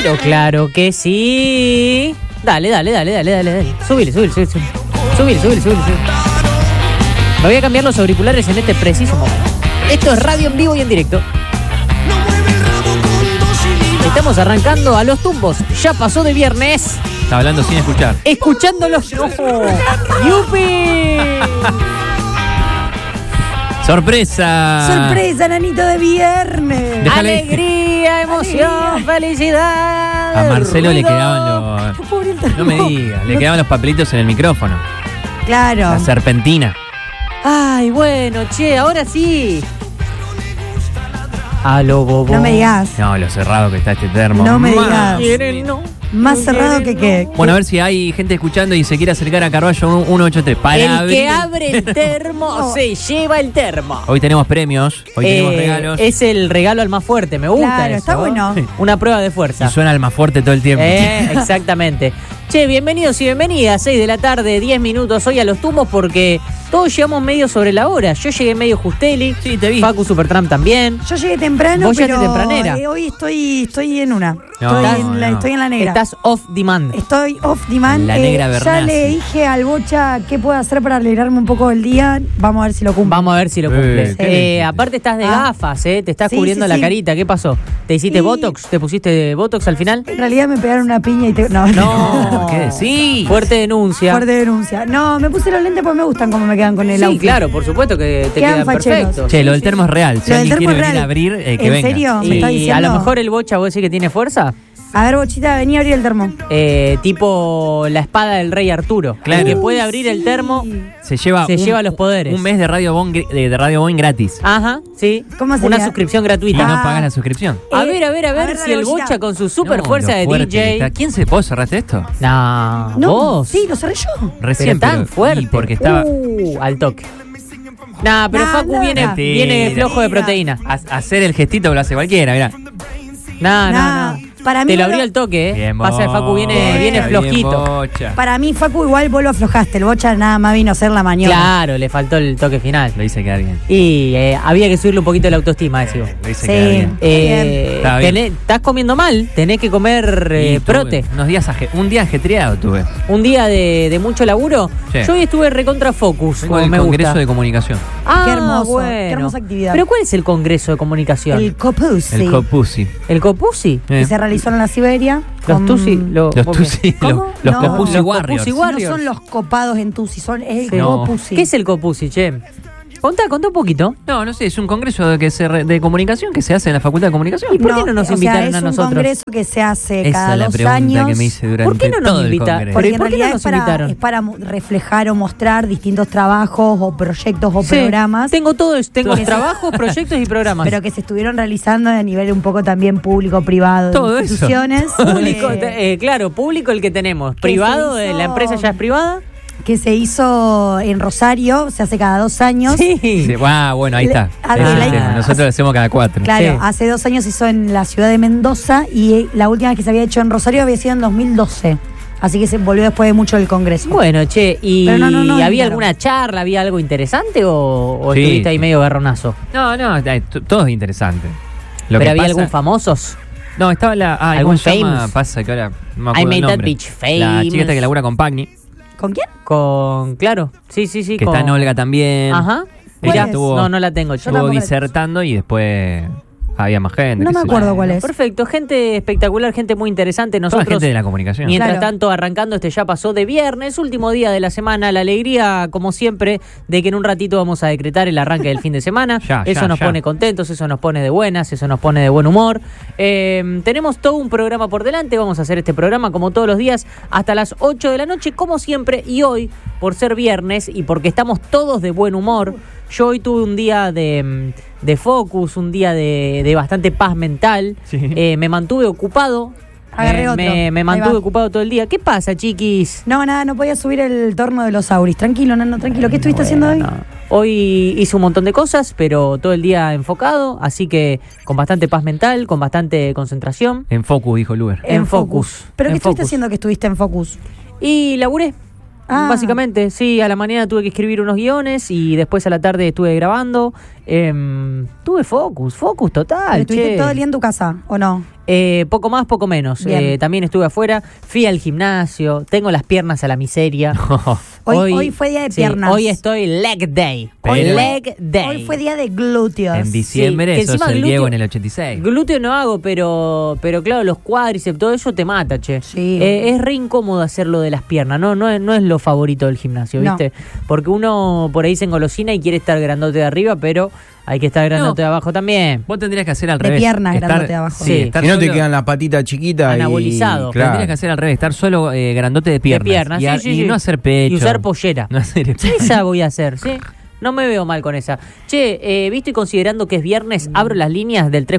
Pero claro que sí. Dale. Subile. Me voy a cambiar los auriculares en este preciso momento. Esto es radio en vivo y en directo. Estamos arrancando a los tumbos. Ya pasó de viernes. Está hablando sin escuchar. Escuchándolos. ¡Yupi! ¡Sorpresa! ¡Sorpresa, nanito de viernes! Déjale. Alegría, emoción, Alegría. felicidad. A Marcelo le ruido. quedaban los... Pobre el termo. No me digas, le quedaban los papelitos en el micrófono. Claro. La serpentina. Ay, bueno, che, ahora sí. A lo bobo. No me digas. No, lo cerrado que está este termo. No me Más. digas. Quieren, no. Más cerrado que qué. Bueno, a ver si hay gente escuchando y se quiere acercar a Carballo 183 para El abrir. que abre el termo se lleva el termo. Hoy tenemos premios, hoy tenemos regalos. Es el regalo al más fuerte, me gusta Claro, eso. está bueno. Una prueba de Y fuerza. suena al más fuerte todo el tiempo. Exactamente. Che, bienvenidos y bienvenidas, 6 de la tarde, 10 minutos hoy a los tumbos porque todos llegamos medio sobre la hora. Yo llegué medio justeli. Sí, te vi. Facu Supertramp también. Yo llegué temprano, Vos pero llegaste tempranera. Hoy estoy en una. No, Estoy en la negra. Estás off demand. Estoy off demand. La negra Ya Bernasi. le dije al Bocha qué puedo hacer para alegrarme un poco el día. Vamos a ver si lo cumplo. Vamos a ver si lo cumples. ¿qué le dijiste? Aparte estás de Ah. gafas, te estás Sí, cubriendo sí, la sí. carita. ¿Qué pasó? ¿Te hiciste Sí. Botox? ¿Te pusiste Botox al final? En realidad me pegaron una piña y No. ¿Por qué? Sí. Fuerte denuncia. Fuerte denuncia. No, me puse los lentes porque me gustan cómo me quedan con el Sí, outfit. claro, por supuesto que te Quedan quedan facheros. perfectos. Che, lo del termo es real. Si Lo del alguien termo quiere es venir a real. abrir, que ¿En venga. serio? ¿Me Y estás diciendo? a lo mejor el Bocha, vos decís que tiene fuerza. A ver, Bochita, vení a abrir el termo. Tipo la espada del rey Arturo. Claro. El que puede abrir el termo. Se lleva, lleva los poderes. Un mes de Radio Boing gratis. Ajá, sí. ¿Cómo sería? Una suscripción Y gratuita. no pagas la suscripción. A ver a ver, si el Bochita. Bocha con su super No, fuerza lo de fuerte que DJ. está. ¿Quién se vos cerraste esto? No, No, vos. sí, lo cerré yo. Recién. Pero tan fuerte. Y porque estaba. Al toque. Nah, pero Nah, Facu nah, viene, nah. viene flojo de Mentira. proteína. Hacer el gestito que lo hace cualquiera, mirá. No. Para mí, Te lo Bolo- abrió el toque, Bien, Pasa que Facu viene Bocha, flojito. bien, Bocha. Para mí, Facu, igual vos lo aflojaste. El Bocha nada más vino a hacer la maniobra. Claro, le faltó el toque final. Lo hice quedar bien. Y había que subirle un poquito la autoestima, decís vos. Lo hice Sí. quedar bien. Está bien. Estás comiendo mal, tenés que comer Y tuve prote. Unos días un día ajetreado tuve. Un día de mucho laburo. Sí. Yo hoy estuve recontra focus, Vengo como del me Congreso gusta. de Comunicación. Qué hermoso, bueno. qué hermosa actividad. Pero ¿cuál es el Congreso de Comunicación? El Copusi. El Copusi. ¿El Copusi? Que se realizó en la Siberia. Los con- Tusi. Los Tusi. ¿Cómo? Los No. Copusi Los Warriors. Copusi No Warriors. son los copados en Tusi, son el Sí. No. Copusi. ¿Qué es el Copusi, che? Contá un poquito. No sé, es un congreso de comunicación que se hace en la Facultad de Comunicación. ¿Y por qué no nos o sea, invitaron a es nosotros? un congreso que se hace Esa cada es la 2 pregunta años. que me hice durante ¿Por qué no nos todo el invita? congreso. Porque en ¿Por qué no realidad nos invitaron? es para reflejar o mostrar distintos trabajos o proyectos o Sí, programas, Tengo tengo Que- trabajos, proyectos y programas. pero que se estuvieron realizando a nivel un poco también público-privado, Todo de eso. instituciones. Público, claro, público el que tenemos. Privado, se hizo- la empresa ya es privada. que se hizo en Rosario, se hace cada 2 años. Sí, bueno, ahí está. Ah, Ese es el la- tema. Nosotros lo hacemos cada 4. Claro, Sí. hace 2 años se hizo en la ciudad de Mendoza y la última vez que se había hecho en Rosario había sido en 2012. Así que se volvió después de mucho del Congreso. Bueno, che, ¿y Pero no, había invitaron. alguna charla, había algo interesante o Sí. estuviste ahí medio garronazo? No, todo es interesante. Lo ¿Pero que había pasa- algún famosos? No, estaba la. ¿Algún ¿Cómo se llama? famous? Pasa que ahora no me I acuerdo made el that nombre. bitch La famous. chica esta que labura con Pagni, ¿Con quién? Claro, sí, que con... está en Olga también. Ajá. ¿Cuál Mirá, es? estuvo, no la tengo yo. estuvo tampoco la- disertando y después había más gente. No qué me sé yo. acuerdo cuál es. Perfecto, gente espectacular, gente muy interesante. Toda Nosotros, gente de la comunicación. mientras Claro. tanto, arrancando Ya pasó de viernes, último día de la semana, la alegría, como siempre, de que en un ratito vamos a decretar el arranque del fin de semana. Eso nos ya. pone contentos, eso nos pone de buenas, eso nos pone de buen humor. Tenemos todo un programa por delante, vamos a hacer este programa como todos los días hasta las 8 de la noche, como siempre, y hoy, por ser viernes y porque estamos todos de buen humor, yo hoy tuve un día de focus, un día de bastante paz mental. Sí. Me mantuve ocupado. Agarré otro. Me Ahí mantuve va. ocupado todo el día. ¿Qué pasa, chiquis? No, nada, no podía subir el torno de los auris. Tranquilo, Nano, tranquilo. ¿Qué estuviste haciendo hoy? No. Hoy hice un montón de cosas, pero todo el día enfocado, así que con bastante paz mental, con bastante concentración. En Focus, dijo Luber. En Focus. ¿Pero En qué estuviste Focus. haciendo que estuviste en Focus? Y laburé. Ah. Básicamente, sí, a la mañana tuve que escribir unos guiones y después a la tarde estuve grabando. Tuve focus total. ¿Estuviste che. todo el día en tu casa o no? Poco más, poco menos. Bien. También estuve afuera, fui al gimnasio, tengo las piernas a la miseria. Hoy fue día de piernas. Hoy estoy leg day. Pero- Leg day. Hoy fue día de glúteos. En diciembre que sos encima el glúteo- Diego en el 86. Glúteo no hago, pero claro, los cuádriceps, todo eso te mata, che. Sí. Es re incómodo hacerlo de las piernas, no es lo favorito del gimnasio, No. ¿viste? Porque uno por ahí se engolosina y quiere estar grandote de arriba, pero hay que estar grandote de abajo también. Vos tendrías que hacer al De revés. piernas, grandote de abajo. Sí. estar Si no te solo- quedan las patitas chiquitas Anabolizado. y claro. Tendrías que hacer al revés, estar solo grandote de piernas. De piernas, y, sí, sí, y sí. no hacer pecho. Y usar pollera. No hacer Esa voy a hacer, ¿sí? No me veo mal con esa. Che, visto y considerando que es viernes, abro las líneas del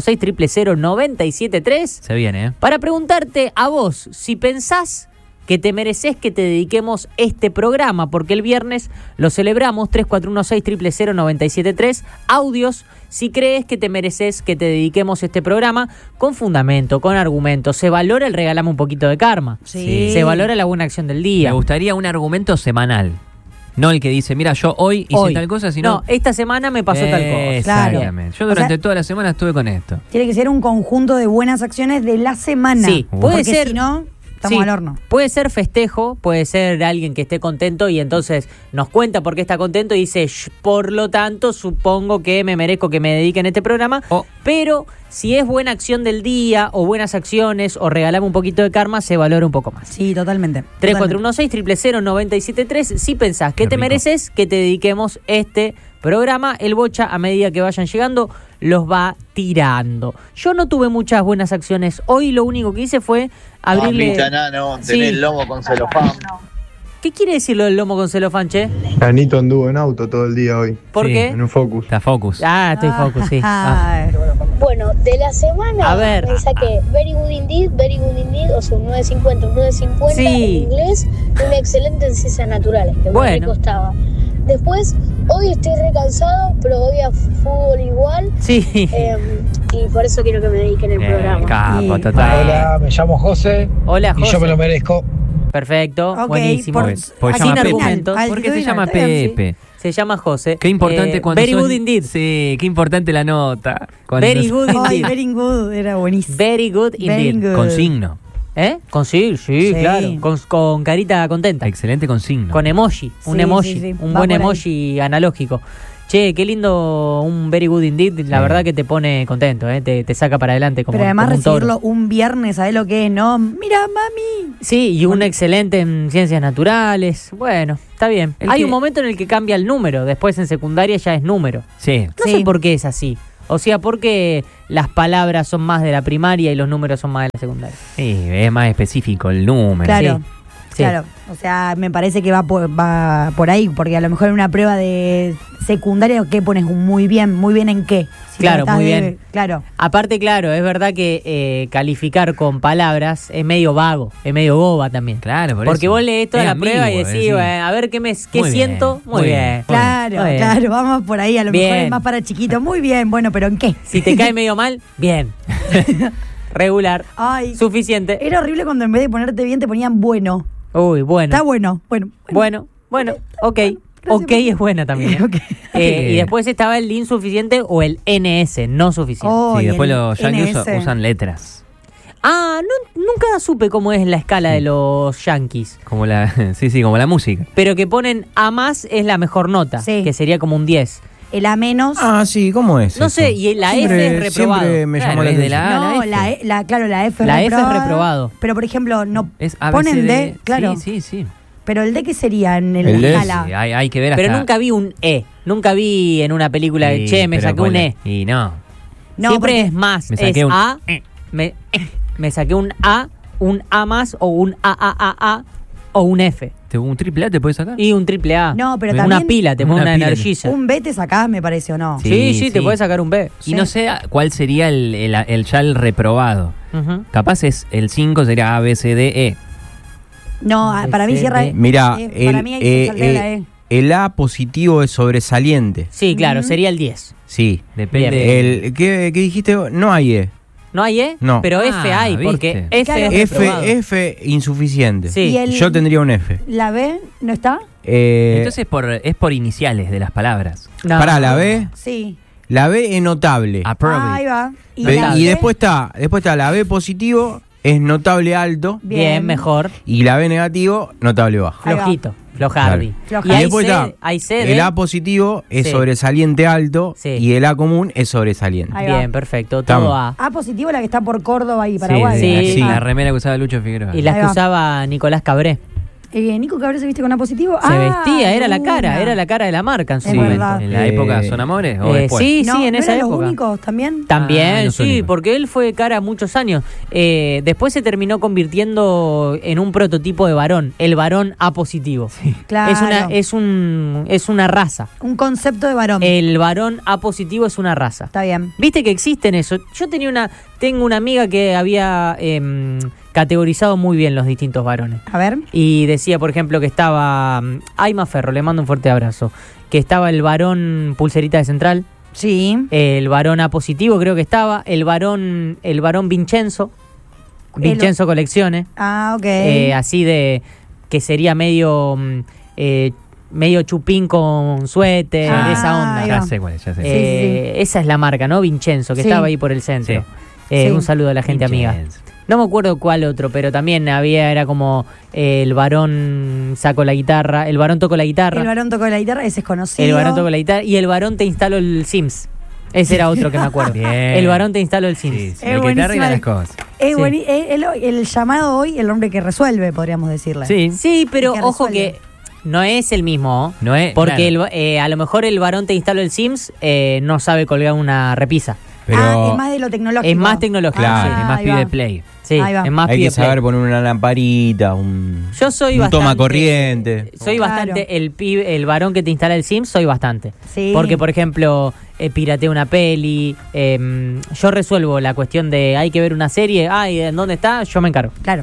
3416-000-973 Se viene, ¿eh? para preguntarte a vos si pensás que te mereces que te dediquemos este programa, porque el viernes lo celebramos, 3416-000-973, audios, si crees que te mereces que te dediquemos este programa, con fundamento, con argumento. Se valora el regalame un poquito de karma. Sí. Se valora la buena acción del Me día. gustaría un argumento semanal. No el que dice, mira, yo hoy hice Hoy. tal cosa, sino... No, esta semana me pasó tal cosa. Exactamente. Yo O durante sea- toda la semana estuve con esto. Tiene que ser un conjunto de buenas acciones de la semana. Sí, puede Porque ser. si no, estamos Sí, al horno. Puede ser festejo, puede ser alguien que esté contento y entonces nos cuenta por qué está contento y dice, por lo tanto, supongo que me merezco que me dediquen este programa. O- Pero si es buena acción del día o buenas acciones o regalame un poquito de karma, se valora un poco más. Sí, totalmente. 3416-000-973, si pensás que Qué te rico. mereces que te dediquemos este programa, el Bocha, a medida que vayan llegando, los va tirando. Yo no tuve muchas buenas acciones. Hoy lo único que hice fue abrirle... Mamita, nano, Sí. tenés el lomo con celofán. ¿Qué quiere decir lo del lomo con celofán, che? Anito anduvo en auto todo el día hoy, ¿Por Sí. qué? en un Focus. Está Focus. Ah, estoy focus, sí. Ah. Ay. Bueno, de la semana A ver. me saqué Very Good Indeed, o sea, un 950, un 950 Sí. en inglés y un excelente en ciencias naturales, que Bueno. me costaba. Después, hoy estoy recansado, pero voy a fútbol igual, Sí. y por eso quiero que me dediquen el programa. Capo, Sí. total. Hola, me llamo José Hola, y José. yo me lo merezco. Perfecto, Ok, buenísimo. por- Porque Sin llama Pepe. argumentos. Al ¿Por qué se altitudinal, llama está bien, Pepe? Se llama José. Qué importante cuando Very sos- good indeed. Sí, qué importante la nota. Cuando Very sos- good Ay, indeed. very good, era buenísimo. Very good Very indeed. good. Con signo. ¿Eh? Sí, Sí. claro. Con carita contenta. Excelente con signo. Con emoji. Un Sí, emoji. sí, sí. Un Va buen por ahí. emoji analógico. Che, qué lindo un very good indeed. La Sí. verdad que te pone contento, ¿eh? Te saca para adelante como, Pero además como un toro. recibirlo un viernes, ¿sabés lo que es? No, mira, mami. Sí, y un excelente en ciencias naturales. Bueno, está bien. El Hay que- un momento en el que cambia el número. Después en secundaria ya es número. Sí. No Sí. sé por qué es así. O sea, porque las palabras son más de la primaria y los números son más de la secundaria. Sí, es más específico el número. Claro. Sí. Claro, o sea, me parece que va por ahí, porque a lo mejor en una prueba de secundaria, ¿qué pones? Un muy bien en qué? Si Claro, estás muy de- bien. Claro. Aparte, claro, es verdad que calificar con palabras es medio vago, es medio boba también. Claro, por Porque eso. vos lees toda Es la prueba y ambiguo, decís, decís. bueno, a ver qué Muy siento. bien, Muy muy bien. bien. Claro, Muy bien. claro, vamos por ahí, a lo mejor Bien. es más para chiquito. Muy bien, bueno, pero ¿en qué? Si te cae medio mal, bien. Regular. Ay, Suficiente. era horrible cuando en vez de ponerte bien te ponían bueno. Uy, bueno. Está bueno, bueno. Bueno, ok. Gracias Ok por- es buena también. ¿eh? Ok. Y después estaba el insuficiente o el NS, no suficiente. Oh, Sí, y después el los yankees NS. usan letras. Ah, nunca supe cómo es la escala de los yankees. Como la, sí, como la música. Pero que ponen A más es la mejor nota, Sí. que sería como un 10. El A menos. Ah, sí, ¿cómo es? No eso? sé, y la F es reprobado. Siempre me Claro, llamó la es de la atención. A. No, la F. claro, la F es La F es reprobada, reprobado. Pero por ejemplo, no Es A, B, ponen C, D. D, claro. Sí. Pero el D, ¿qué sería en El D, la escala? Sí, hay que ver hasta... Pero nunca vi un E. Nunca vi en una película de, Sí, che, me pero saqué un ponle- E. Y no. No, Siempre porque- es más. Me saqué es un A. Me saqué un A más o un A o un F. ¿Un triple A te puedes sacar? Y un triple A. No, pero una también- pila, te pone Una una pila. energiza. Un B te sacás, me parece, ¿o no? Sí. Sí, te puedes sacar un B. Y no sé cuál sería ya el reprobado. Ujú. Capaz es el 5 sería A, B, C, D, E. No, para mí cierra. Mirá, para mí hay que saltar la E. el A positivo es sobresaliente. Sí, claro, sería el 10. Sí. Depende. ¿Qué dijiste? No hay E. ¿No hay E? No. Pero F Ah, hay, porque ¿viste? F Claro. es reprobado. F insuficiente. Sí. Y el- Yo tendría un F. ¿La B no está? Entonces es por iniciales de las palabras. No. Para la B, Sí. La B es notable. Ahí va. Y, la C, después está la B positivo, es notable alto. Bien, mejor. Y la B negativo, notable bajo. Ahí va. Flojito, flojardi. Claro. Y Y hay después está hay C el A positivo es Sí. sobresaliente alto Sí. y el A común es sobresaliente. Ahí va. Bien, perfecto. Estamos. Todo A. A positivo, la que está por Córdoba y Sí, Paraguay. Sí. Sí. La remera que usaba Lucho Figueroa. Y las Ahí que va. usaba Nicolás Cabré. Nico Cabré se viste con A positivo. Se vestía, era la cara, una. era la cara de la marca en su Es momento. verdad. ¿En la época Son Amores o después? Sí, No, sí, en ¿no esa eran los época. únicos también? También, los sí, únicos. porque él fue cara muchos años. Después se terminó convirtiendo en un prototipo de varón, el varón A positivo. Claro. Es una raza. Un concepto de varón. El varón A positivo es una raza. Está bien. Viste que existen eso. Yo tengo una amiga que había categorizado muy bien los distintos varones. A ver. Y decía, por ejemplo, que estaba Aima Ferro, le mando un fuerte abrazo. Que estaba el varón pulserita de central, Sí. el varón A positivo creo que estaba, el varón Vincenzo, Vincenzo Colecciones, Ah, ok. así de que sería medio chupín con suéter, Ah, esa onda. ahí Ya va. sé cuál es, ya sé. Sí. Esa es la marca, ¿no? Vincenzo, que Sí. estaba ahí por el centro. Sí. Sí. Un saludo a la gente amiga. Vincenzo. No me acuerdo cuál otro, pero también era como el varón saco la guitarra, el varón tocó la guitarra, El varón tocó la guitarra, ese es conocido. el varón tocó la guitarra y el varón te instaló el Sims. Ese era otro que me acuerdo. Bien. El varón te instaló el Sims. Sí, sí, Es el que te buenísima arregla la- las cosas. Es Sí. el llamado hoy, el hombre que resuelve, podríamos decirle. Sí. Sí, pero Y que ojo resuelve. que no es el mismo. No es, Porque claro. a lo mejor el varón te instaló el Sims, no sabe colgar una repisa. Pero es más de lo tecnológico. Es más tecnológico. Claro, sí. Es más ahí pibe va. de play. Sí, Ahí va. es más hay que pie play. saber poner una lamparita, un Yo soy un bastante. toma corriente. Soy Claro. bastante el varón que te instala el Sims, soy bastante. Sí. Porque, por ejemplo, pirateo una peli, yo resuelvo la cuestión de hay que ver una serie, ¿en dónde está? Yo me encargo. Claro.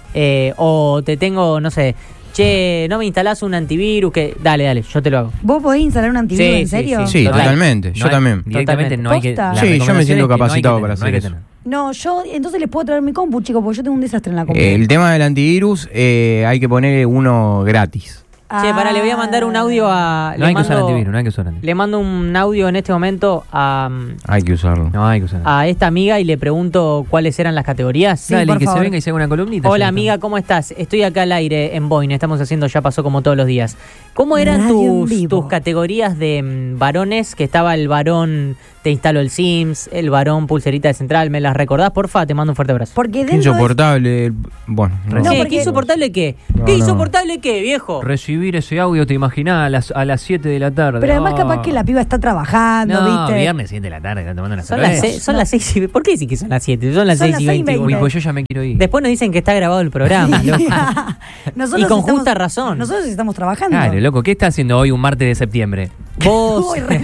O te tengo, no sé, che, no me instalás un antivirus, que dale, yo te lo hago. ¿Vos podés instalar un antivirus Sí, en serio? Sí, Total. totalmente. Yo No hay- también. Directamente no hay que. Posta. la Sí, yo me recomendación siento es que no hay que capacitado tener, para no hay que hacer eso. tener. No, yo entonces les puedo traer mi compu, chicos, porque yo tengo un desastre en la compu. El tema del antivirus, hay que poner uno gratis. Che, le voy a mandar un audio a... No hay que usar antivirus, no hay que usar antivirus. Le mando un audio en este momento Hay que usarlo. No hay que usar antivirus. a esta amiga y le pregunto cuáles eran las categorías. Sí, Dale, por que favor. se venga y se haga una columnita. Hola ya amiga, ¿cómo estás? Estoy acá al aire en Boyne, estamos haciendo Ya Pasó como todos los días. ¿Cómo eran Radio en tus vivo. categorías de varones? Que estaba el varón te instalo el Sims, el varón pulserita de central, ¿me las recordás? Porfa, te mando un fuerte abrazo. Porque Qué dentro de... insoportable. Bueno, no. No, Che, porque- ¿qué insoportable qué? No, ¿Qué no. insoportable qué, viejo? Recibir ese audio, te imaginás, a las 7 de la tarde. Pero además Oh. capaz que la piba está trabajando, No, ¿viste? viernes 7 de la tarde, están tomando una Son cerveza. las 6 y... ¿Por qué decís que son las 7? Son las Son 6 las y 6:20. 20. Uy, pues yo ya me quiero ir. Después nos dicen que está grabado el programa, loco. Nosotros Y con estamos- justa razón. Nosotros estamos trabajando. Claro, loco, ¿qué está haciendo hoy un martes de septiembre? Vos... Uy, re-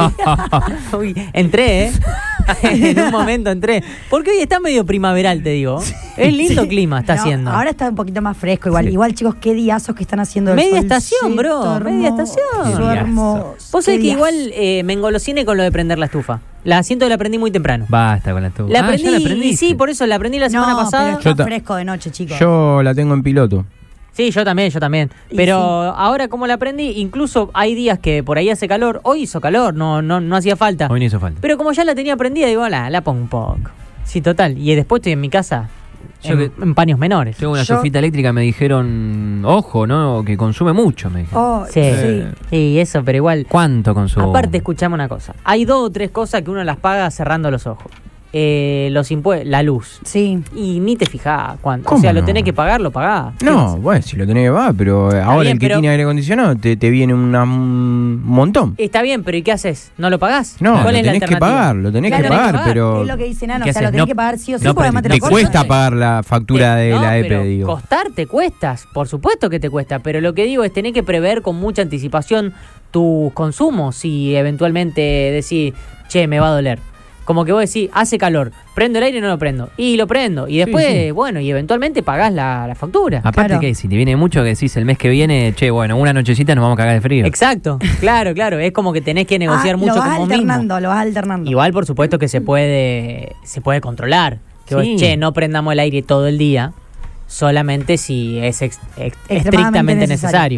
Uy, entré, ¿eh? En un momento entré. Porque hoy está medio primaveral, te digo. Es lindo clima, está No, haciendo. Ahora está un poquito más fresco, igual. Sí. Igual, chicos, qué diazos que están haciendo. el Media solcito estación, bro, media estación. hermoso, Qué hermoso. Vos sabés Qué que diazo. igual me engolosiné con lo de prender la estufa. La siento que la aprendí muy temprano. Basta con la estufa. La Ah, aprendí, ya la y aprendiste. sí, por eso la aprendí la semana No, pasada. pero Yo está ta- fresco de noche, chicos. Yo la tengo en piloto. Sí, yo también. Y Pero sí. ahora como la aprendí, incluso hay días que por ahí hace calor. Hoy hizo calor, no hacía falta. Hoy no hizo falta. Pero como ya la tenía aprendida, digo, la pongo un poco. Sí, total. Y después estoy en mi casa Yo en paños menores. Tengo una Yo- sofita eléctrica, me dijeron, ojo, ¿no? Que consume mucho, me dijeron. Oh, Sí, sí. y eso, pero igual. ¿Cuánto consume? Aparte, escuchame una cosa. Hay 2 o 3 cosas que uno las paga cerrando los ojos. Los impuestos, la luz. Sí. Y ni te fijás cuánto. O ¿Cómo sea, lo no? tenés que pagar, lo pagás. No, bueno, si lo tenés que pagar, pero ahora bien, el que pero- tiene aire acondicionado te viene un montón. Está bien, pero ¿y qué haces? ¿No lo pagás? No, ¿Cuál lo es la tenés que alternativa? pagar, lo tenés Claro, que tenés que pagar, pagar. pero Es lo que dice Nano, ¿Qué o sea, lo haces? tenés No- que pagar sí o sí, no, porque pero además te te lo cortan. cuesta pagar la factura de No, la pero EP, digo. costar te cuestas, por supuesto que te cuesta, pero lo que digo es tener que prever con mucha anticipación tus consumos si eventualmente decís, che, me va a doler. Como que vos decís, hace calor, prendo el aire y no lo prendo. Y lo prendo. Y después, sí. bueno, y eventualmente pagás la factura. Aparte Claro. que si te viene mucho que decís el mes que viene, che, bueno, una nochecita nos vamos a cagar de frío. Exacto, claro. Es como que tenés que negociar mucho lo vas con vos alternando, mismo. lo vas alternando. Igual, por supuesto que se puede controlar. Que vos, Sí. che, no prendamos el aire todo el día, solamente si es estrictamente Extremadamente necesario.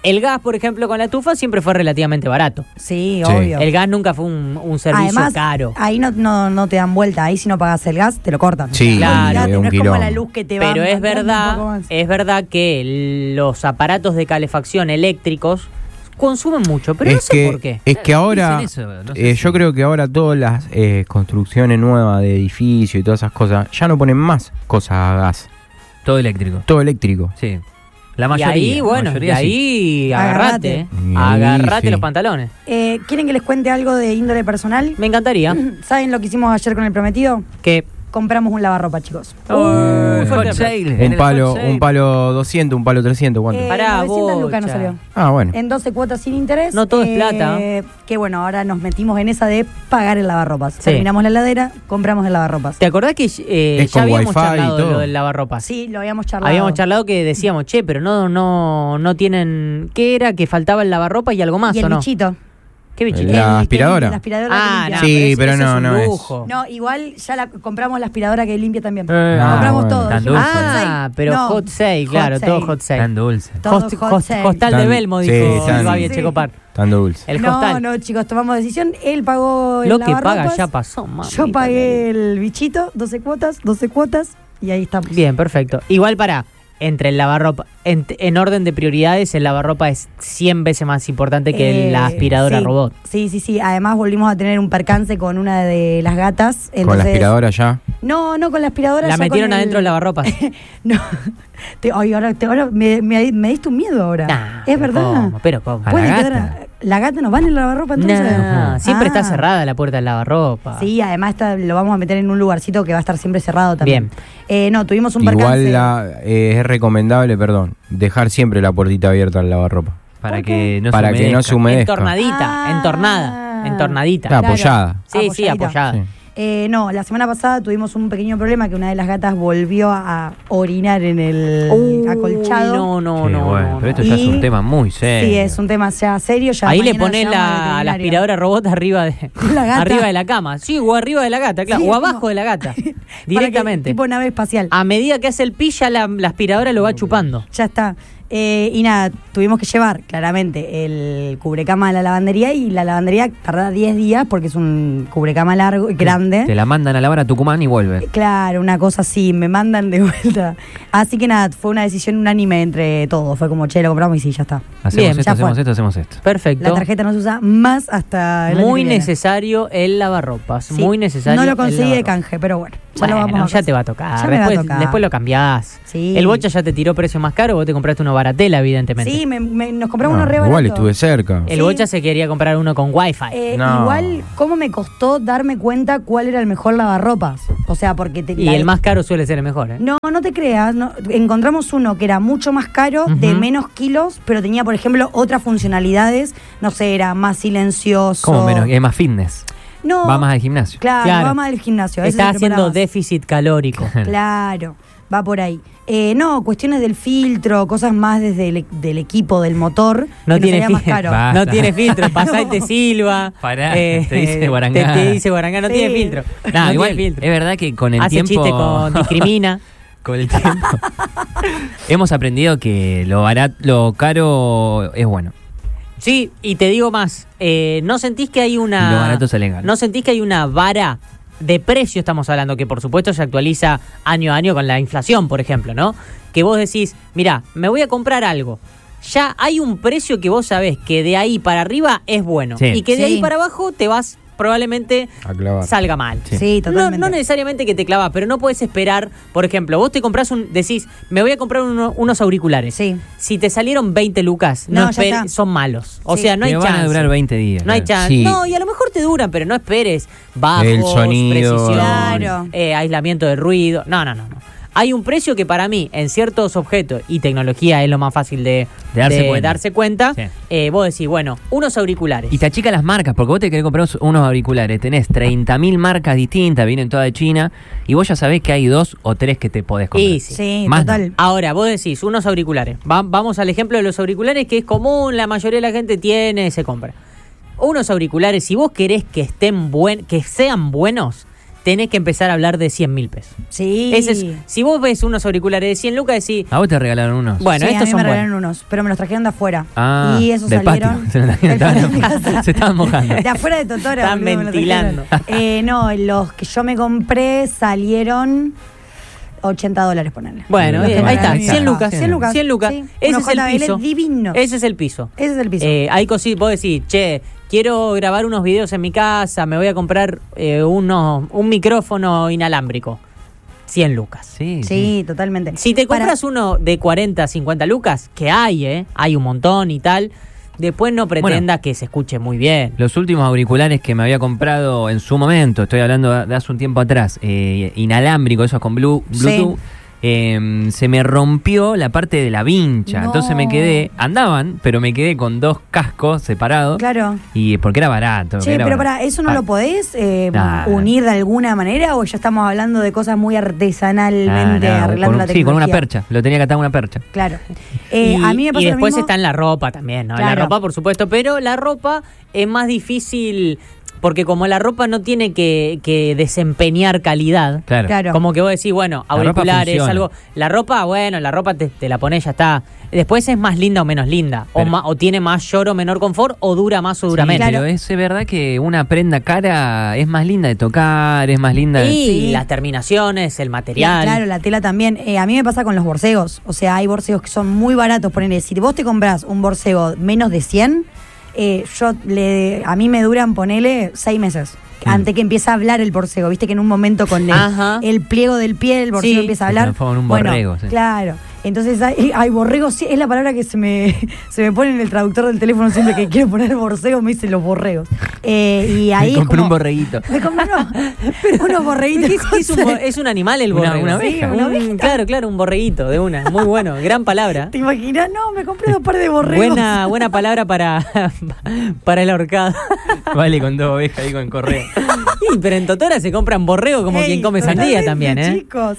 El gas, por ejemplo, con la estufa siempre fue relativamente barato. Sí, Sí. obvio. El gas nunca fue un servicio Además, caro. ahí no te dan vuelta. Ahí si no pagas el gas, te lo cortan. Sí, claro, Olvídate, es un no es como quilombo. la luz que te va Pero es mandando un poco más. verdad que los aparatos de calefacción eléctricos consumen mucho, pero no sé por qué. Es que ahora, Dicen eso, no sé yo creo que ahora todas las construcciones nuevas de edificios y todas esas cosas, ya no ponen más cosas a gas. Todo eléctrico. Todo eléctrico. Sí. La Y mayoría. ahí, la bueno, y mayoría sí. ahí Agarrate. agarrate. Y ahí, Agarrate sí. los pantalones. ¿Quieren que les cuente algo de índole personal? Me encantaría ¿Saben lo que hicimos ayer con el prometido? que... Compramos un lavarropa, chicos. fuerte Hot aplauso. sale, en el hot sale. Un palo 200, un palo 300, ¿cuánto? Pará, 900 lucas nos bocha. salió. Ah, bueno. En 12 cuotas sin interés. No todo es plata. Que bueno, ahora nos metimos en esa de pagar el lavarropas. Sí. Terminamos la heladera, compramos el lavarropas. ¿Te acordás que Es ya con habíamos wifi y charlado de todo. lo del lavarropas? Sí, lo habíamos charlado. Habíamos charlado que decíamos, che, pero no tienen... ¿Qué era? ¿Que faltaba el lavarropa y algo más Y el o no? bichito. ¿Qué bichito? La aspiradora. La aspiradora Ah, que no, limpia. Sí, ese- pero ese no, es un no es. lujo. No, igual ya compramos la aspiradora que limpia también. Ah, compramos bueno. todo. Tan Dijimos, dulce. hot sale. Ah, pero No, hot sale, claro, todo hot sale. Tan dulce. Todo Host- hot host- sale. Hostal de Tan- Belmo, sí, dijo tan- Fabi Sí. Echecopar. Tan dulce. El no, hostal. no, chicos, tomamos decisión. Él pagó el Lo que paga lavarropas. ya pasó, mami. Yo pagué el bichito, 12 cuotas, y ahí estamos. Bien, perfecto. Igual entre el lavarropa, en orden de prioridades, el lavarropa es 100 veces más importante que la aspiradora sí. robot. Sí. Además volvimos a tener un percance con una de las gatas. Con la entonces- aspiradora ya. No, con la aspiradora. La ya metieron con el- adentro del lavarropas. No. Ahora me diste un miedo ahora. Nah, es pero verdad. ¿cómo? Pero ¿cómo? A Puede la quedar- gata. La gata nos va en el lavarropa entonces. Nah, siempre está Ah. cerrada la puerta del lavarropa. Sí, además lo vamos a meter en un lugarcito que va a estar siempre cerrado también. No, tuvimos un percance. Igual es recomendable, dejar siempre la puertita abierta al lavarropa. Para ¿Por que qué? no Para se que no se humedezca. humedezca. Entornadita, entornadita. Está apoyada. Sí, apoyadita. apoyada. Sí. No, la semana pasada tuvimos un pequeño problema que una de las gatas volvió a orinar en el acolchado. No, Sí, bueno, pero esto ya es Y- un tema muy serio. Sí, es un tema ya serio. Ya Ahí le mañana pones llamamos al la veterinario. aspiradora robot arriba de La gata. arriba de la cama. Sí, o arriba de la gata, claro. Sí, o es abajo como- de la gata. Para que- Directamente. tipo nave espacial. A medida que hace el pi, ya la aspiradora lo va chupando. Ya está. Y nada, tuvimos que llevar claramente el cubrecama a la lavandería y la lavandería tarda 10 días porque es un cubrecama largo y grande. Te la mandan a lavar a Tucumán y vuelve. Claro, una cosa así, me mandan de vuelta. Así que nada, fue una decisión unánime entre todos. Fue como, che, lo compramos y sí, ya está. Hacemos Bien, esto, ya hacemos fue. esto, hacemos esto. Perfecto. La tarjeta no se usa más hasta el año Muy que viene. necesario el lavarropas. Sí, muy necesario. No lo el conseguí de lavarropas. canje, pero bueno, ya lo Bueno, vamos a ya hacer. te va a tocar. Ya me va a Después, tocar. después lo cambiás. Sí. El Bocha ya te tiró precio más caro, vos te compraste uno baratela, evidentemente. Sí, nos compramos No, uno re igual barato. estuve cerca. El Sí. Bocha se quería comprar uno con wifi. No. Igual, ¿cómo me costó darme cuenta cuál era el mejor lavarropas? O sea, porque... Y el más caro suele ser el mejor, ¿eh? No te creas. Encontramos uno que era mucho más caro, de Ujú. menos kilos, pero tenía, por ejemplo, otras funcionalidades. No sé, era más silencioso. ¿Cómo menos? Es más fitness. No. Va más al gimnasio. Claro, va más al gimnasio. ese Está es el que haciendo preparabas. déficit calórico. Claro, va por ahí. No, cuestiones del filtro, cosas más desde del equipo, del motor. No que nos tiene salía más filtro. caro. Va. No tiene filtro. Pasá y te silba. Pará, te dice Guarangá. Te dice Guarangá, no Sí. tiene filtro. Nah, no igual, tiene filtro. es verdad que con el Hace tiempo... chiste con discrimina. Con el tiempo hemos aprendido que lo caro es bueno. Sí, y te digo más. ¿No sentís que hay una. Y lo barato sale caro. ¿No sentís que hay una vara de precio? Estamos hablando, que por supuesto se actualiza año a año con la inflación, por ejemplo, ¿no? Que vos decís, mirá, me voy a comprar algo. Ya hay un precio que vos sabés que de ahí para arriba es bueno. Sí. Y que de Sí. ahí para abajo te vas probablemente A clavar. salga mal. Sí, totalmente. No necesariamente que te clavas, pero no puedes esperar. Por ejemplo, vos te comprás decís, me voy a comprar unos auriculares. Sí. Si te salieron 20 lucas, No, no ya está. son malos. O Sí. sea, no hay Te van chance. a durar 20 días. No hay claro. chance. Sí. No, y a lo mejor te duran, pero no esperes. Bajos, El sonido. precisión, Claro. aislamiento de ruido. No. Hay un precio que para mí, en ciertos objetos, y tecnología es lo más fácil de darse cuenta. Sí. Vos decís, bueno, unos auriculares. Y te achica las marcas, porque vos te querés comprar unos auriculares, tenés 30.000 marcas distintas, vienen todas de China, y vos ya sabés que hay 2 o 3 que te podés comprar. Y sí. Sí, Más total. Ahora, vos decís, unos auriculares. Vamos al ejemplo de los auriculares, que es común, la mayoría de la gente tiene, se compra. Unos auriculares, si vos querés que sean buenos, tenés que empezar a hablar de 100.000 pesos. Sí. Si vos ves unos auriculares de 100 lucas, decís, A vos te regalaron unos. bueno, Sí, estos a mí son me buenos. regalaron unos, pero me los trajeron de afuera. Ah, y esos del salieron. patio. Se lo trajeron, Del patio de mi casa. se estaban mojando. De afuera de Totora. Están boludo, me lo ventilando. trajeron. No, los que yo me compré salieron $80, ponerle. Bueno, Los que bien, me ahí está, regalaron. 100 lucas. 100 lucas. 100 lucas. Sí. Ese Unos es el JBL piso. divinos. Ese es el piso. Ese es el piso. Hay cositas, vos decís, che, quiero grabar unos videos en mi casa, me voy a comprar un micrófono inalámbrico. 100 lucas. Sí, Sí, totalmente. Si te Para- compras uno de 40, 50 lucas, que hay un montón y tal, después no pretendas que se escuche muy bien. Los últimos auriculares que me había comprado en su momento, estoy hablando de hace un tiempo atrás, inalámbrico, esos con Bluetooth, se me rompió la parte de la vincha. No. Entonces andaban, pero me quedé con 2 cascos separados. Claro. Y porque era barato. Che, era pero barato. para ¿eso no lo podés Nada. unir de alguna manera o ya estamos hablando de cosas muy artesanalmente arreglando la tecnología? Sí, con una percha. Lo tenía que atar a una percha. Claro. Y, A mí me pasa y lo después mismo. está en la ropa también, ¿no? Claro. La ropa, por supuesto, pero la ropa es más difícil porque como la ropa no tiene que desempeñar calidad, Claro. Claro. como que vos decís, bueno, La ropa auriculares, funciona. algo. La ropa te la pones, ya está. Después es más linda o menos linda. Pero- O tiene mayor o menor confort, o dura más o dura Sí, menos. pero es verdad que una prenda cara es más linda de tocar, es más linda de... Y Sí. las terminaciones, el material. Claro, la tela también. A mí me pasa con los borseos. O sea, hay borseos que son muy baratos. Ponele, si vos te compras un borseo menos de 100, a mí me duran, ponele, 6 meses. Antes que empiece a hablar el borseo. Viste que en un momento con Ajá. el pliego del pie el borseo Sí. empieza a Se hablar. transforma en un Bueno, borrego, sí. Claro. Entonces hay borregos, sí, es la palabra que se me pone en el traductor del teléfono siempre que quiero poner borseo, me dicen los borregos. Y ahí Me es compré como- un borreguito. Me compré unos borreguitos. Es un animal el Una- borrego. una Sí, abeja. una ovejita. Claro, un borreguito de una. Muy bueno, gran palabra. ¿Te imaginas? No, me compré 2 pares de borregos. Buena palabra para el ahorcado. Vale, con 2 ovejas ahí con correa. Sí, pero en Totora se compran borrego como Ey, quien come sandía totalmente, también, ¿eh? Chicos.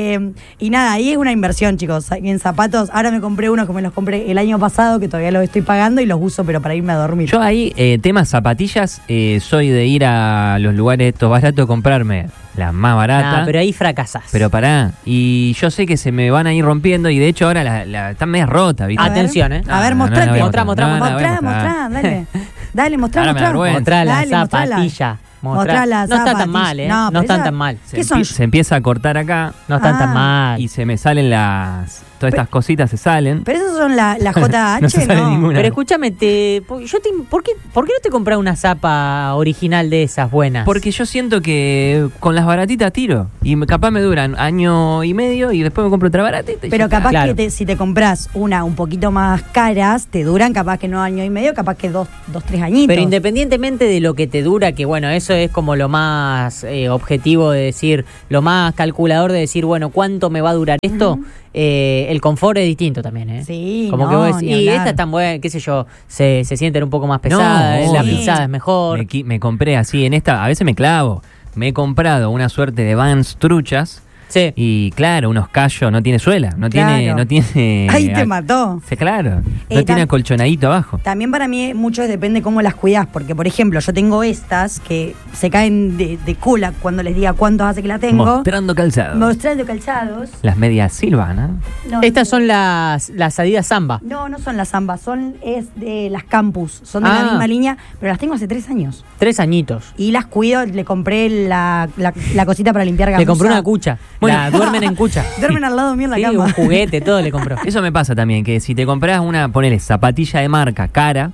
Y nada, ahí es una inversión, chicos. En zapatos, ahora me compré unos que me los compré el año pasado, que todavía los estoy pagando y los uso, pero para irme a dormir. Yo ahí, temas zapatillas, soy de ir a los lugares estos baratos, comprarme las más baratas. Nah, pero ahí fracasás. Pero pará, y yo sé que se me van a ir rompiendo y de hecho ahora están medio rotas, ¿viste? A ver. Atención, ¿eh? A ver, No, mostrate. no, no voy a Mostrá, mostrar. mostrá, No, no voy a Mostrá, dale. Dale, mostrá, Ahora me mostrá. da vergüenza. Mostrá la Dale, mostrala. zapatilla. Mostrá la No está tan zapatilla. mal, ¿eh? No, No, pero están esa- tan mal. ¿Qué son? Se empieza a cortar acá No están tan Ah. mal. y se me salen todas estas cositas se salen. Pero esos son la JH, No se sale ninguna. Pero escúchame, ¿por qué no te compras una zapa original de esas buenas? Porque yo siento que con las baratitas tiro. Y capaz me duran año y medio y después me compro otra baratita. y Pero ya está. capaz Claro. que si te compras una un poquito más caras, te duran capaz que no año y medio, capaz que 2-3 añitos. Pero independientemente de lo que te dura, que bueno, eso es como lo más objetivo de decir, lo más calculador de decir, bueno, ¿cuánto me va a durar esto? El confort es distinto también, ¿eh? Sí, Como no, que vos decís, ni y hablar. esta es tan buena, qué sé yo, se sienten un poco más pesadas, la obvio. pisada es mejor. Me compré así en esta, a veces me clavo. Me he comprado una suerte de Vans truchas Sí. y claro, unos callos, no tiene suela, no Claro. tiene. Ahí te mató. Sí, claro, no tiene acolchonadito abajo. También para mí mucho depende cómo las cuidás, porque por ejemplo yo tengo estas que se caen de cola cuando les diga cuántos hace que la tengo. Mostrando calzado. Mostrando calzados. Las medias Silvana. No, Estas son las Adidas Samba. No son las Zambas, es de las Campus, son de la Ah. misma línea, pero las tengo hace 3 años. 3 añitos. Y las cuido, le compré la cosita para limpiar gamuza. Le compró una cucha. Duermen en cucha. Duermen al lado mío en la Sí, cama. un juguete, todo le compró. Eso me pasa también, que si te compras ponele zapatilla de marca cara,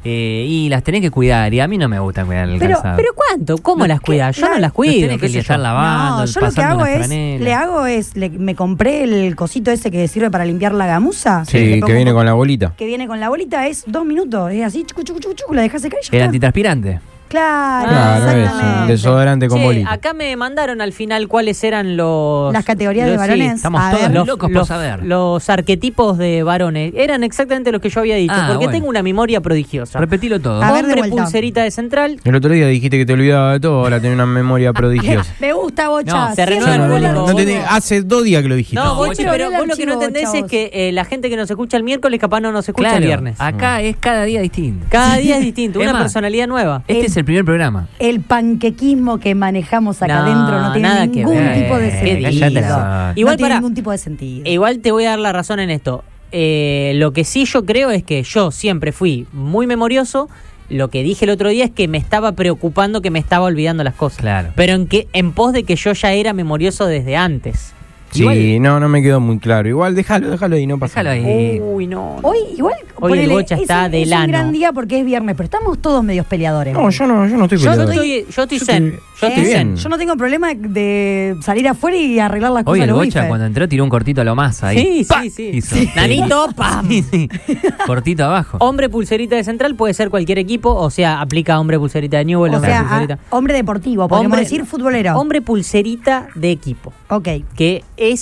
y las tenés que cuidar, y a mí no me gusta cuidar el Pero calzado. ¿cuánto? ¿Cómo las cuidas? Yo no las Las cuido. tenés que qué sé estar yo. lavando, No, yo lo que pasando hago una es, franela. me compré el cosito ese que sirve para limpiar la gamuza. Sí, Le que pongo viene con la bolita. Que viene con la bolita, es 2 minutos, es así, chucu, chucu, chucu, chucu, la dejas secar y ya El está. antitranspirante. Claro, Claro, es exactamente. un desodorante con Che, bolita. acá me mandaron al final cuáles eran los... Las categorías de varones. estamos A todos ver. locos por saber. Los arquetipos de varones. Eran exactamente los que yo había dicho, Ah, porque bueno. tengo una memoria prodigiosa. Repetilo todo. A ver, de Hombre, vuelta. pulserita de central. El otro día dijiste que te olvidaba de todo, ahora tenés una memoria prodigiosa. Me gusta, Bocha. No, se siempre renueva el volver al público. No archivo. tenés- hace 2 días que lo dijiste. No, Bochi, Bochi, pero volvé al vos lo que no archivo, entendés chavos. es que la gente que nos escucha el miércoles capaz no nos escucha Claro, el viernes. acá es cada día distinto. Cada día es distinto, Es una más, personalidad nueva. Este es el primer programa. El panquequismo que manejamos acá No, adentro no tiene nada que ningún ver. tipo de Qué sentido. cállate la boca. Igual no tiene para- ningún tipo de sentido. Igual te voy a dar la razón en esto. Lo que sí yo creo es que yo siempre fui muy memorioso. Lo que dije el otro día es que me estaba preocupando que me estaba olvidando las cosas. Claro. Pero en pos de que yo ya era memorioso desde antes. Sí, Igual- no me quedó muy claro. Igual déjalo y no pasa Déjalo nada. ahí. Uy, no. Hoy igual Hoy el Bocha está del es un ano. gran día porque es viernes, pero estamos todos medios peleadores. No, yo no estoy Yo peleado. estoy zen. Yo estoy bien. zen. Yo no tengo problema de salir afuera y arreglar las Hoy cosas el de los Bocha bifes. cuando entró tiró un cortito a lo más ahí. Sí, sí. Hizo. Nanito, pam. Sí, sí. Cortito abajo. Hombre pulserita de Central puede ser cualquier equipo, o sea, aplica hombre pulserita de Newell, O hombre sea, pulserita. hombre deportivo, podemos decir futbolero. Hombre pulserita de equipo, Ok. que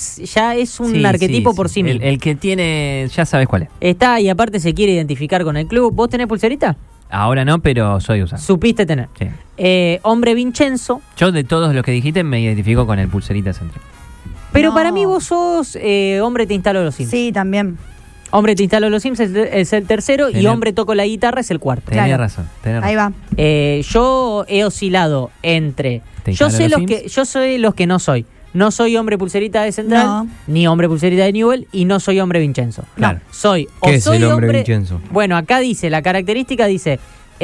ya es un Sí, arquetipo sí, por sí mismo. El que tiene, ya sabes cuál es. Está y aparte se quiere identificar con el club. ¿Vos tenés pulserita? Ahora no, pero soy usado. Supiste tener. Sí. Hombre Vincenzo. Yo de todos los que dijiste me identifico con el pulserita central. Pero No. para mí vos sos hombre te instalo los Sims. Sí, también. Hombre te instalo los Sims es el tercero y Tenés- hombre toco la guitarra es el cuarto. Tenés Claro. razón. Tenés Ahí razón. va. Yo he oscilado entre. ¿Te Yo instalo sé los los Sims? que yo soy los que no soy. No soy hombre pulserita de Central, No. ni hombre pulserita de Newell y no soy hombre Vincenzo. Claro. Soy o ¿Qué es soy el hombre Vincenzo? Bueno, acá dice, la característica dice,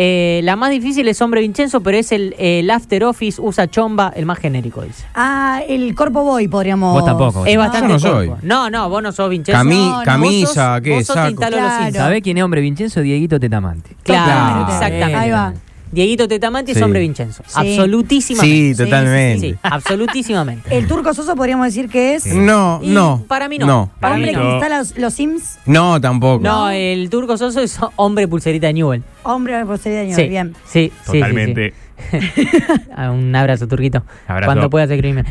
la más difícil es hombre Vincenzo, pero es el after office, usa chomba, el más genérico, dice. Ah, el Corpo Boy podríamos. Vos tampoco. Es bastante yo no soy. corpo. No, vos no sos Vincenzo. no, camisa, vos ¿qué? sos Saco. Tintalo los Claro. Sims. ¿Sabés quién es hombre Vincenzo? Dieguito Tetamante. Claro, Claro. exactamente. Ahí va. Dieguito Tetamante es Sí. hombre Vincenzo. Sí. Absolutísimamente. Sí, totalmente. Sí, absolutísimamente. El Turco Soso podríamos decir que es. No, Y no. para mí no. No, Para mí hombre no. que instala los Sims. no tampoco. No, el Turco Soso es hombre pulserita de Newell. Hombre de procedimiento. Sí, Bien. sí, sí, Totalmente. sí, sí. Un abrazo, Turquito. Abrazo. Cuando puedas escribirme.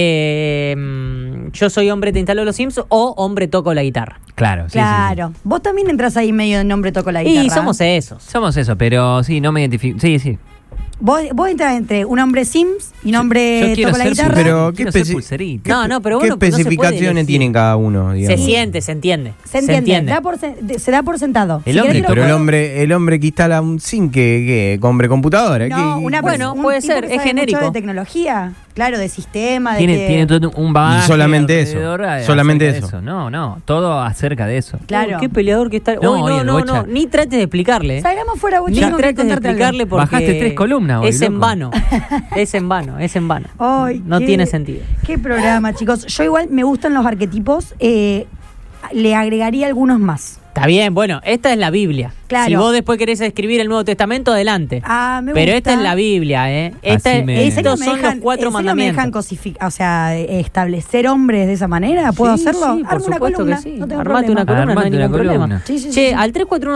Yo soy hombre te instalo los Sims o hombre toco la guitarra. Claro, sí, Claro. Vos también entras ahí medio de nombre toco la Y guitarra. somos esos. sí. Somos eso, pero sí, no me identifico. Sí, sí. Vos entras entre un hombre Sims y un hombre Yo quiero toco la ser guitarra. Pero, ¿qué quiero ser especi- pulserita. No, pero ¿Qué bueno, pero no se puede especificaciones elegir. tienen cada uno? Se Digamos? siente, se entiende. Se entiende. Se da por sentado. El Si hombre, querés te lo Pero puedo- el hombre que instala un sim que compre computadora. No, una Bueno, un puede tipo ser, que es sabe genérico. mucho de tecnología, claro, de sistema, de Tiene, que- tiene todo un bagaje. Y solamente eso. alrededor Solamente acerca de eso. No, todo acerca de eso. Claro. Uy, qué peleador que está. No, Uy, hoy el Bocha. Ni trates de explicarle. Salgamos fuera, Bocha, Ni tengo que trates de contarte algo. explicarle porque Bajaste 3 columnas hoy, es en loco. vano. Es en vano, es en vano. Ay, No qué- tiene sentido. Qué programa, chicos. Yo igual me gustan los arquetipos, le agregaría algunos más. Está bien, bueno, esta es la Biblia. Claro. Si vos después querés escribir el Nuevo Testamento, adelante. Ah, me Pero gusta. esta es la Biblia, ¿eh? Así me- Estos me son dejan- los 4 ¿en serio me mandamientos. dejan cosificar, o sea, establecer hombres de esa manera? ¿Puedo Sí, hacerlo? sí, por Armo una supuesto columna, que sí. no tengo Armate problema. una columna, no hay Armate ningún una problema. columna. Sí, sí, Che, sí. al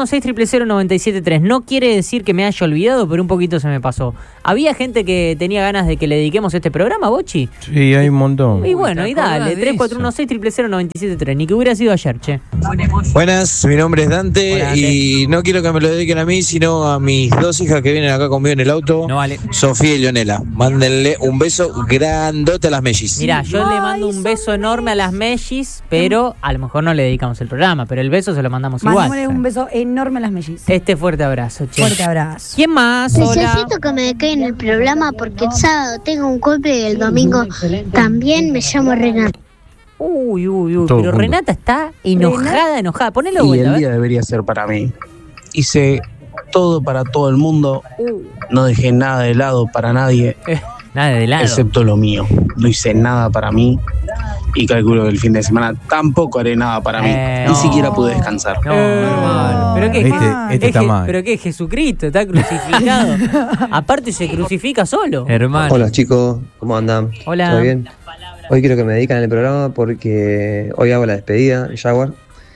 341-600-973 no quiere decir que me haya olvidado, pero un poquito se me pasó. ¿Había gente que tenía ganas de que le dediquemos este programa, Bochi? Sí, hay un montón. Y bueno, ¿te y acordás dale, de 341-600-973, ni que hubiera sido ayer, che. Buenas, mi nombre es Dante Hola, Dante. y no quiero que me lo dediquen a mí, sino a mis dos hijas que vienen acá conmigo en el auto, No vale. Sofía y Leonela. Mándenle un beso grandote a las mellis. Mirá, yo le Ay, mando un son beso enorme a las Mellis, pero a lo mejor no le dedicamos el programa, pero el beso se lo mandamos Mandémosle igual. un beso enorme a las mellizas. Este fuerte abrazo, che. Fuerte abrazo. ¿Quién más? Hola. Necesito que me dejen el programa porque el sábado tengo un cumple y el domingo también me llamo Renata. Uy, Todo pero junto. Renata está enojada. Ponelo de Y vuelta, el a ver. día debería ser para mí. Hice todo para todo el mundo, no dejé nada de lado para nadie, Nada de lado. excepto lo mío. No hice nada para mí y calculo que el fin de semana tampoco haré nada para mí. No. Ni siquiera pude descansar. No, hermano. ¿Pero qué? Este está mal. ¿Pero qué? Jesucristo está crucificado. Aparte se crucifica solo. Hermano. Hola chicos, ¿cómo andan? Hola. ¿Todo bien? Hoy quiero que me dedican el programa porque hoy hago la despedida en Jaguar,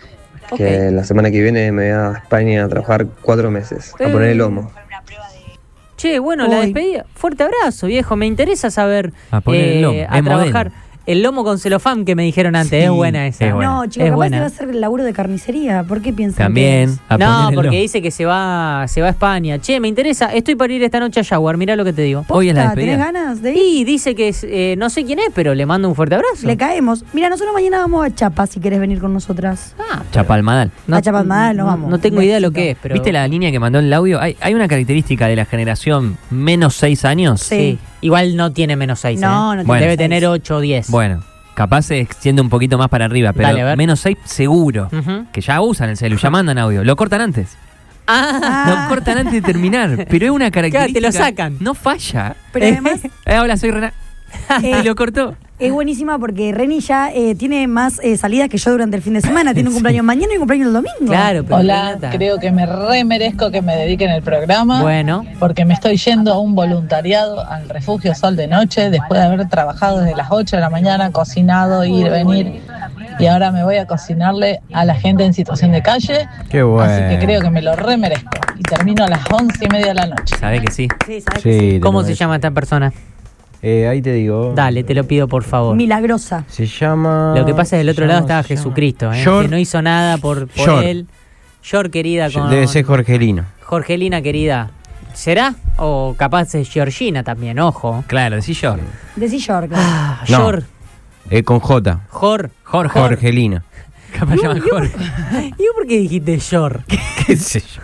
que la semana que viene me voy a España a trabajar 4 meses, a poner el lomo. Che, bueno, la Uy. despedida. Fuerte abrazo, viejo. Me interesa saber A poner el lomo, a es trabajar. El lomo con celofán que me dijeron antes, Sí, es buena esa. es buena. No, chicos, Es capaz buena. que va a ser el laburo de carnicería. ¿Por qué piensan que También. es? a No, ponerlo. porque dice que se va a España. Che, me interesa, estoy para ir esta noche a Jaguar, mirá lo que te digo. Hoy es la Posta, ¿tenés despedida. ganas de ir? Y dice que no sé quién es, pero le mando un fuerte abrazo. Le caemos. Mira, nosotros mañana vamos a Chapa si querés venir con nosotras. Chapalmadal. A Chapalmadal nos vamos. No tengo idea de lo que es, pero... ¿Viste la línea que mandó el audio? Hay una característica de la generación menos 6 años. Sí. Igual no tiene menos 6. No, no tiene Bueno. Debe seis. tener 8 o 10. Bueno, capaz se extiende un poquito más para arriba, pero Dale, a ver. menos 6 seguro. Ujú. Que ya usan el celu, ya mandan audio. Lo cortan antes. Ah, Lo cortan antes de terminar. Pero es una característica. Claro, te lo sacan. No falla. Pero además Hola, soy Renato. Y lo cortó. es buenísima porque Reni ya tiene más salidas que yo durante el fin de semana. Tiene un cumpleaños mañana y un cumpleaños el domingo. claro, pero Hola, Renata. creo que me remerezco que me dediquen el programa. Bueno, Porque me estoy yendo a un voluntariado al Refugio Sol de Noche después de haber trabajado desde las 8 de la mañana, cocinado, ir, venir. Y ahora me voy a cocinarle a la gente en situación de calle. Qué bueno. Así que creo que me lo remerezco. Y termino a las 11:30 de la noche. ¿Sabés que sí? Sí, ¿sabes Sí, que sí? te ¿cómo lo se ves. llama esta persona? Ahí te digo. Dale, te lo pido por favor. Milagrosa. Se llama. Lo que pasa es que del otro se lado llama- estaba se llama- Jesucristo, Yor- que no hizo nada por Yor. él. Yor, querida, con Debe ser Jorgelino. Jorgelina, querida. ¿Será? O capaz es Georgina también, ojo. Claro, decí yo. Decí York. Ah, No. Yor, Con J. Jorge. Jorgelina. Capaz llama Jorge. ¿Y vos por qué dijiste Yor? ¿Qué sé yo?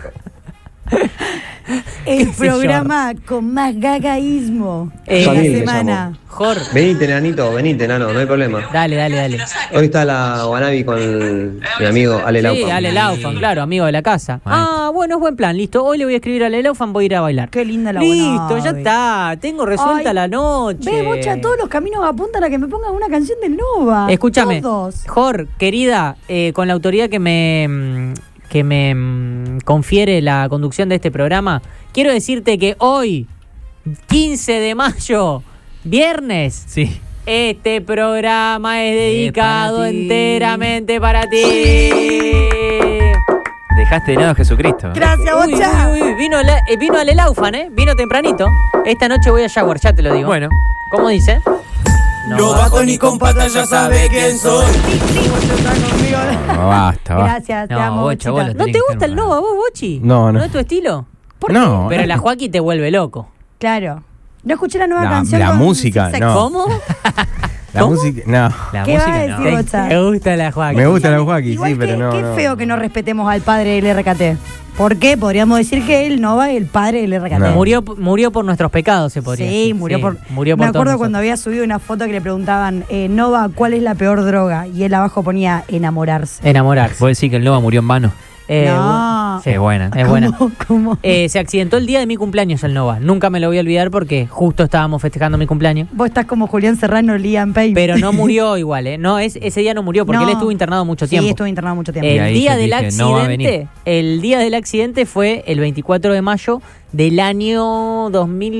El sé yo? programa con más gagaísmo Eh, de la Jalil me semana. Jorge. Venite, nanito, venite, nano, no hay problema. Dale, dale, dale. Hoy está la Guanabi con mi amigo Ale Laupa. Sí, Ale Laufan, claro, amigo de la casa. Maestro. Ah, bueno, es buen plan, listo. Hoy le voy a escribir a Ale Laufan, voy a ir a bailar. Qué linda la Listo, Guanabi. ya está. Tengo resuelta Ay, la noche. Ve, Bocha, todos los caminos apuntan a que me pongan una canción de Nova. Escúchame, Todos. Jor, querida, con la autoridad que me confiere la conducción de este programa, quiero decirte que hoy, 15 de mayo, viernes, Sí. este programa es dedicado para ti. enteramente para ti. Dejaste de lado a Jesucristo. Gracias, Uy, Bocha. uy, uy, vino Ale Laufan, vino tempranito. Esta noche voy a Jaguar, ya te lo digo. Bueno. ¿Cómo dice? No bajo ni con patas, ya sabe quién soy. No, basta, va. Gracias, te No, amo, Bocha, Bochita. vos lo ¿No tenés te que gusta el dejar Nova vos, Bochi? No, no. ¿No es tu estilo? No, Pero no. la Joaquín te vuelve loco. Claro. No escuché la nueva La- canción. la con música, Sexo. no. ¿Cómo? La ¿Cómo? música. No. La ¿Qué va a música decir, no. Bocha? Me gusta la Joaquín. Me gusta la Joaquín, Igual sí, pero que- no. Qué no. feo que no respetemos al padre del RKT. ¿Por qué? Podríamos decir que él Nova es el padre del RKT. No. Murió por nuestros pecados, se podría Sí, decir. murió por. Murió por Me todos acuerdo cuando nosotros. había subido una foto que le preguntaban, Nova, ¿cuál es la peor droga? Y él abajo ponía enamorarse. Enamorarse. ¿Vos decís que el Nova murió en vano? No. sí, Es buena. Es buena. ¿Cómo? Se accidentó el día de mi cumpleaños el Nova. Nunca me lo voy a olvidar porque justo estábamos festejando mi cumpleaños. Vos estás como Julián Serrano, Liam Payne. Pero no murió igual, ¿eh? No, ese día no murió porque No. él estuvo internado mucho tiempo. Sí, estuvo internado mucho tiempo. Y El ahí día yo del dije, no va a accidente, venir. el día del accidente fue el 24 de mayo del año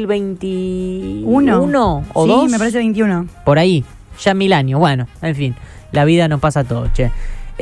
2021 Uno. o sí, 2. me parece 21. Por ahí, ya 1000 años. Bueno, en fin, la vida nos pasa a todos, che.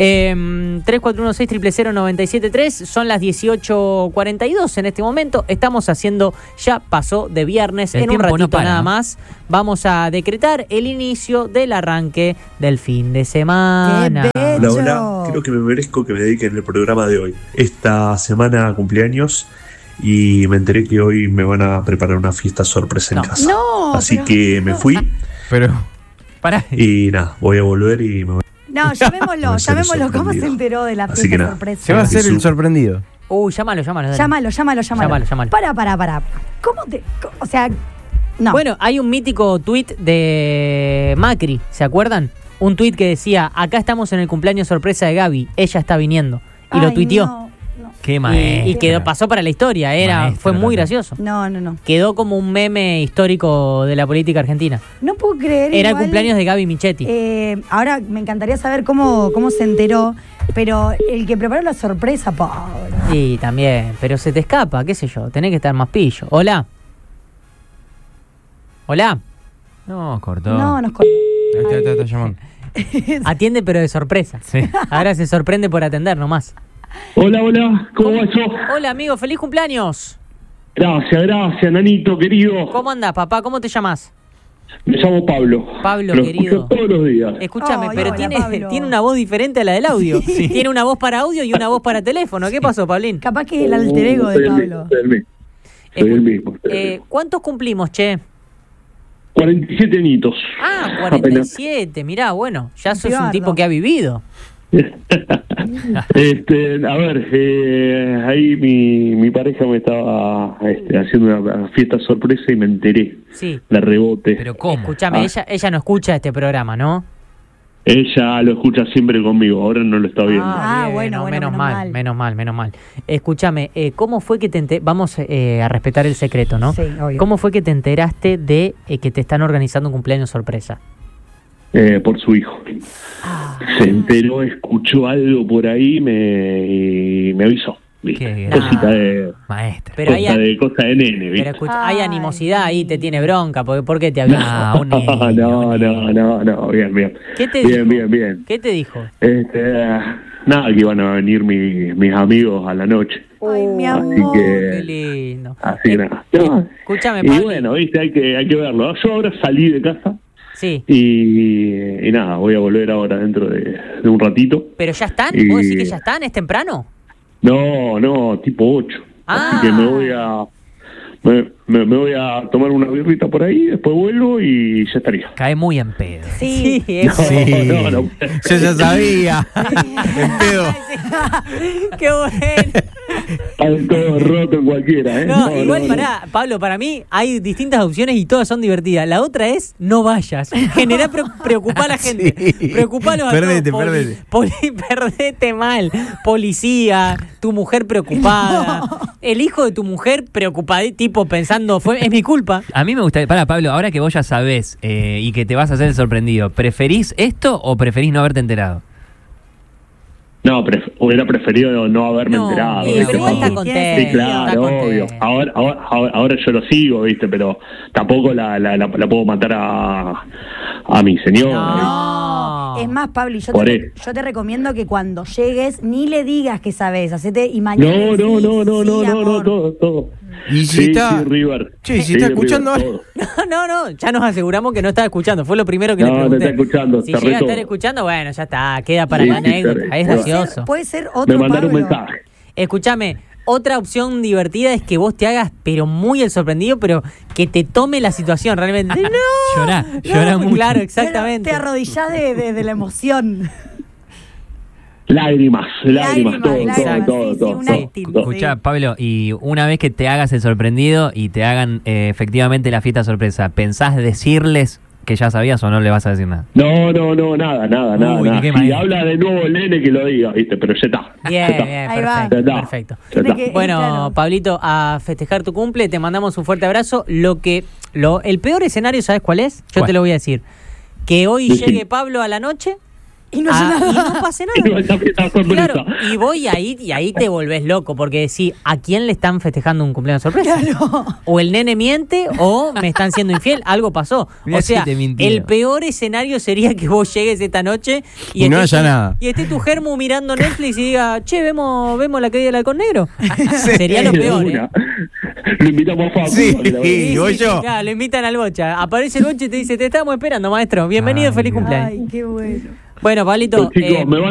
3416-000-973, son las 18:42 en este momento. Estamos haciendo, ya pasó de viernes, El en un tiempo no ratito para. nada más. Vamos a decretar el inicio del arranque del fin de semana. ¡Qué Hola, bello! hola. Creo que me merezco que me dediquen el programa de hoy. Esta semana cumpleaños y me enteré que hoy me van a preparar una fiesta sorpresa en No. casa. No, Así pero- que me fui Pero. Pará. y nada, voy a volver y me voy. No, llamémoslo, Me seré llamémoslo. ¿Cómo se sorprendido. enteró de la Así fiesta que nada. sorpresa? Se va a hacer el Jesús. sorprendido. Llámalo, dale. Llámalo. Llámalo. Para. ¿Cómo te...? O sea, no. Bueno, hay un mítico tuit de Macri, ¿se acuerdan? Un tuit que decía, acá estamos en el cumpleaños sorpresa de Gaby, ella está viniendo. Y lo Ay, tuiteó. No, Qué maestro. Y pasó para la historia, Maestro, fue muy total. gracioso. no. Quedó como un meme histórico de la política argentina. No puedo creer. Era el igual, cumpleaños de Gaby Michetti. Ahora me encantaría saber cómo se enteró, pero el que preparó la sorpresa, pobre. Y también, pero se te escapa, qué sé yo, tenés que estar más pillo. Hola. Hola. No, cortó. No, nos cortó. Está llamando. Atiende pero de sorpresa. Sí. Ahora se sorprende por atender nomás. Hola, ¿cómo va eso? Hola amigo, feliz cumpleaños. Gracias, nanito querido. ¿Cómo andás, papá? ¿Cómo te llamas? Me llamo Pablo. Pablo, Lo querido. escucho todos los días. Escúchame, Ay, pero hola, tiene Pablo. una voz diferente a la del audio. Tiene una voz para audio y una voz para teléfono. ¿Qué pasó, Pablín? Capaz que es el alter ego de Soy el Pablo. mismo, soy el mismo. Soy el mismo. ¿Cuántos cumplimos, che? 47 añitos. Ah, 47. Mirá, bueno, ya sos un Pibardo. tipo que ha vivido. A ver, ahí mi pareja me estaba haciendo una fiesta sorpresa y me enteré. Sí. De rebote. Pero ¿cómo? Escúchame, ella no escucha este programa, ¿no? Ella lo escucha siempre conmigo, ahora no lo está viendo. Ah, bien, bueno, menos mal. Escúchame, ¿cómo fue que vamos a respetar el secreto, ¿no? Sí, obvio. ¿Cómo fue que te enteraste de que te están organizando un cumpleaños sorpresa? Por su hijo. Se enteró, escuchó algo por ahí y me avisó. Qué Cosita de maestra. Pero cosa de nene, Pero ¿viste? escucha, hay animosidad ahí, te tiene bronca, ¿por qué te avisó? No, bien. ¿Qué te dijo? Bien. ¿Qué te dijo? Nada, que iban a venir mis amigos a la noche. Ay, mi Así amor. Qué que lindo. así que nada. No, Escúchame, y Pablo. bueno, viste, hay que verlo. Yo ahora salí de casa Sí. y nada, voy a volver ahora dentro de un ratito. ¿Pero ya están? Y- ¿Vos decís que ya están? ¿Es temprano? No, tipo 8. Ah. Así que me voy a tomar una birrita por ahí, después vuelvo y ya estaría. Cae muy en pedo. Sí. No. Yo ya sabía. En pedo. ¡Qué bueno! Está todo roto en cualquiera, ¿eh? No, igual Pablo, para mí hay distintas opciones y todas son divertidas. La otra es no vayas. Generá preocupar a la gente. Sí. Preocupalos a Perdete, todos. perdete. Perdete mal. Policía, tu mujer preocupada, el hijo de tu mujer preocupado, tipo pensando, es mi culpa. A mí me gustaría, Pablo, ahora que vos ya sabés y que te vas a hacer el sorprendido, ¿preferís esto o preferís no haberte enterado? No, hubiera preferido no haberme enterado. Pero ¿viste? igual está contento. Sí, claro, está obvio. contento. Ahora yo lo sigo, ¿viste? Pero tampoco la puedo matar a mi señora. No. Es más, Pablo, y yo Por te recomiendo que cuando llegues ni le digas que sabes, hacete y mañana. No, decís, amor. todo. Y si está. River. Che, si Sí, está River, escuchando. todo. No, ya nos aseguramos que no estaba escuchando. Fue lo primero que le No, pregunté. no está escuchando, Si está llega a re estar todo. escuchando, bueno, ya está, queda para Sí, la sí, anécdota. está Es re- gracioso. Puede ser otro Me mandaron Pablo. un mensaje. Escúchame, otra opción divertida es que vos te hagas, pero muy el sorprendido, pero que te tome la situación realmente. ¡No! Llorá mucho. Claro, Pero exactamente. te arrodillás de la emoción. Lágrimas, Lágrimas, todo. un acting. Escuchá, Pablo, y una vez que te hagas el sorprendido y te hagan efectivamente la fiesta sorpresa, ¿pensás decirles que ya sabías o no le vas a decir nada? No, nada. Uy, qué Si maestro. habla de nuevo el nene que lo diga, ¿viste? Pero ya está. Bien, Ya está. bien, Ahí va. perfecto. Ya está. Perfecto. Ya está. Bueno, claro. Pablito, a festejar tu cumple, te mandamos un fuerte abrazo. El peor escenario, ¿sabes cuál es? Yo ¿Cuál? te lo voy a decir. Que hoy Sí. llegue Pablo a la noche Y no hace y nada. no pase Y no nada. esa fiesta sorpresa. Claro, y ahí te volvés loco, porque decís, ¿a quién le están festejando un cumpleaños sorpresa? Claro. O el nene miente o me están siendo infiel, algo pasó. Mirá O sea, si te mintieron. el peor escenario sería que vos llegues esta noche Y no haya nada. Y esté tu germu mirando Netflix y diga, che, vemos la caída del halcón negro. Sería lo De peor, una. ¿eh? Lo invitamos a Facu. Sí. para que la vea. Y voy yo. Claro, lo invitan al bocha. Aparece el bocha y te dice, te estamos esperando, maestro. Bienvenido, Ay, feliz Dios. cumpleaños. Ay, qué bueno. Bueno, Pablito, Chicos, me van